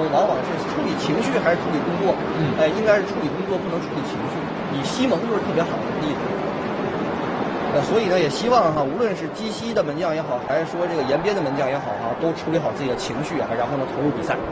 往往是处理情绪还是处理工作？应该是处理工作，不能处理情绪。以西蒙就是特别好的例子。所以呢，也希望无论是基西的门将也好，还是说这个延边的门将也好都处理好自己的情绪然后呢投入比赛。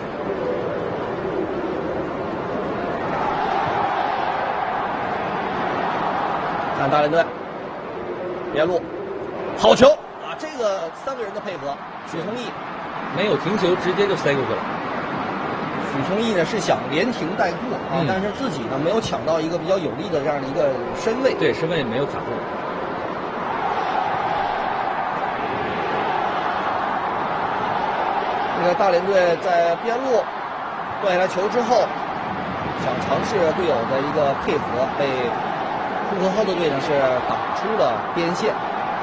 看大连队，边路，好球这个3个人的配合，许崇义没有停球，直接就塞过去了。 许崇义呢是想连停带过但是自己呢没有抢到一个比较有利的这样的一个身位， 对，身位没有卡住。 这个大连队在边路断下来球之后，想尝试队友的一个配合，被呼和浩特队呢是打出了边线。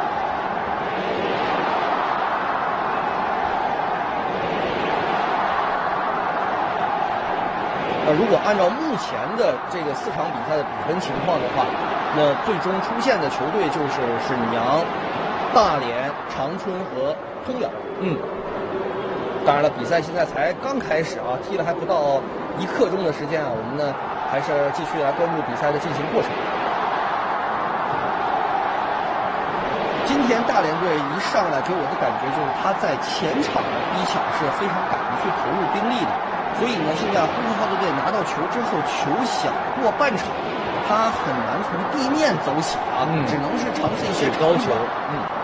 如果按照目前的这个4场比赛的比分情况的话，那最终出现的球队就是沈阳、大连、长春和通辽。当然了，比赛现在才刚开始踢了还不到1刻钟的时间我们呢还是继续来关注比赛的进行过程。今天大连队一上来给我的感觉就是他在前场的逼抢是非常敢于去投入兵力的，所以呢，现在呼和浩特队拿到球之后，球想过半场，他很难从地面走起只能是尝试一些高球。